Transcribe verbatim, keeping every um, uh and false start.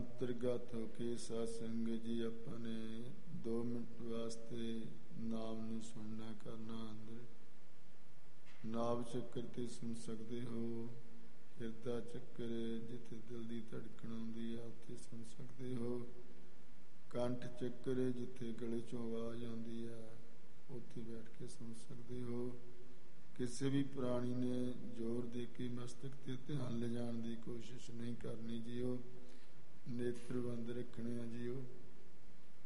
ਅੰਤਰਗਤ ਹੋ ਕੇ ਸਤਸੰਗ ਜੀ ਆਪਾਂ ਨੇ ਦੋ ਮਿੰਟ ਵਾਸਤੇ ਨਾਮ ਨੂੰ ਸੁਣਨਾ ਕਰਨਾ। ਅੰਦਰ ਨਾਭ ਚੱਕਰ ਤੇ ਸੁਣ ਸਕਦੇ ਹੋ, ਹਿਰਦਾ ਚੱਕਰ ਜਿੱਥੇ ਦਿਲ ਦੀ ਧੜਕਣ ਆਉਂਦੀ ਆ ਉੱਥੇ ਸੁਣ ਸਕਦੇ ਹੋ, ਕੰਠ ਚੱਕਰ ਜਿੱਥੇ ਗਲੇ ਚੋਂ ਆਵਾਜ਼ ਆਉਂਦੀ ਆ ਉੱਥੇ ਬੈਠ ਕੇ ਸੁਣ ਸਕਦੇ ਹੋ। ਕਿਸੇ ਵੀ ਪ੍ਰਾਣੀ ਨੇ ਜ਼ੋਰ ਦੇ ਕੇ ਮਸਤਕ ਤੇ ਧਿਆਨ ਲਿਜਾਣ ਦੀ ਕੋਸ਼ਿਸ਼ ਨਹੀਂ ਕਰਨੀ ਜੀਓ, ਨੇਤਰ ਬੰਦ ਰੱਖਣੇ ਆ ਜੀਓ।